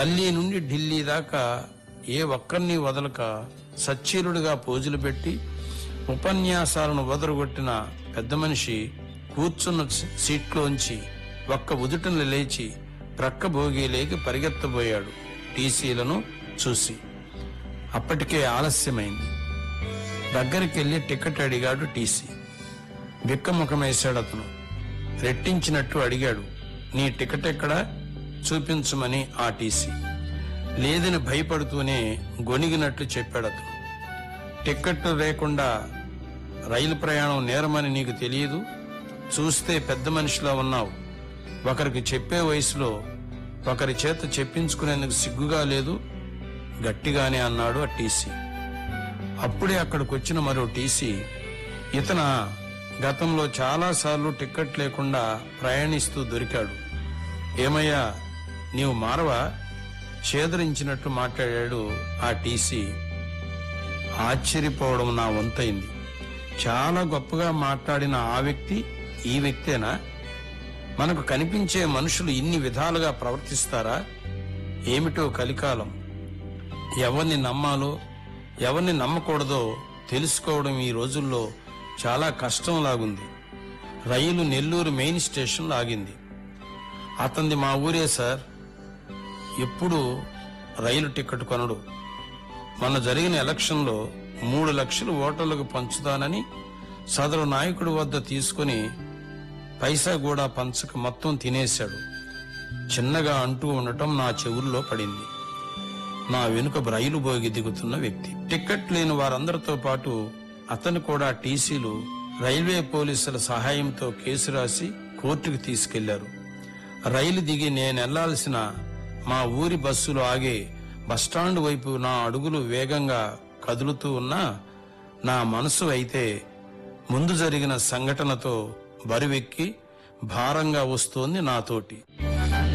ఢిల్లీ నుండి ఢిల్లీ దాకా ఏ ఒక్కరిని వదలక సచ్చీలుడిగా పోజులు పెట్టి ఉపన్యాసాలను వదరగొట్టిన పెద్ద మనిషి కూర్చున్న సీట్లోంచి ఒక్క ఉదుటను లేచి ప్రక్క భోగిలేకి పరిగెత్తబోయాడు టీసీలను చూసి. అప్పటికే ఆలస్యమైంది. దగ్గరికి వెళ్లి టికెట్ అడిగాడు టీసీ. బిక్కముఖమేశాడు అతను. రెట్టించినట్టు అడిగాడు, నీ టికెట్ ఎక్కడా చూపించమని ఆ టీసీ. లేదని భయపడుతూనే గొణిగినట్లు చెప్పాడు అతను. టిక్కెట్లు లేకుండా రైలు ప్రయాణం నేరమని నీకు తెలియదు? చూస్తే పెద్ద మనిషిలా ఉన్నావు. ఒకరికి చెప్పే వయసులో ఒకరి చేత చెప్పించుకునేందుకు సిగ్గుగా లేదు? గట్టిగానే అన్నాడు ఆ టీసీ. అప్పుడే అక్కడికొచ్చిన మరో టీసీ, ఇతన గతంలో చాలాసార్లు టిక్కెట్ లేకుండా ప్రయాణిస్తూ దొరికాడు. ఏమయ్యా, నీవు మారవా? చేదరించినట్టు మాట్లాడాడు ఆ టీసీ. ఆశ్చర్యపోవడం నా వంతైంది. చాలా గొప్పగా మాట్లాడిన ఆ వ్యక్తి ఈ వ్యక్తేనా? మనకు కనిపించే మనుషులు ఇన్ని విధాలుగా ప్రవర్తిస్తారా? ఏమిటో కలికాలం. ఎవరిని నమ్మాలో ఎవరిని నమ్మకూడదో తెలుసుకోవడం ఈ రోజుల్లో చాలా కష్టంలాగుంది. రైలు నెల్లూరు మెయిన్ స్టేషన్ ఆగింది. అతనిది మా ఊరే సార్. ఎప్పుడు రైలు టికెట్ కొనడు. మొన్న జరిగిన ఎలక్షన్లో 3 లక్షలు ఓటర్లకు పంచుతానని సదరు నాయకుడి వద్ద తీసుకుని పైసా కూడా పంచక మొత్తం తినేశాడు. చిన్నగా అంటూ ఉండటం నా చెవుల్లో పడింది. నా వెనుక రైలు బోగి దిగుతున్న వ్యక్తి. టికెట్ లేని వారందరితో పాటు అతను కూడా టీసీలు రైల్వే పోలీసుల సహాయంతో కేసు రాసి కోర్టుకు తీసుకెళ్లారు. రైలు దిగి నేనెళ్లాల్సిన మా ఊరి బస్సులు ఆగే బస్టాండ్ వైపు నా అడుగులు వేగంగా కదులుతూ ఉన్నా నా మనసు అయితే ముందు జరిగిన సంఘటనతో బరువెక్కి భారంగా వస్తోంది నాతోటి.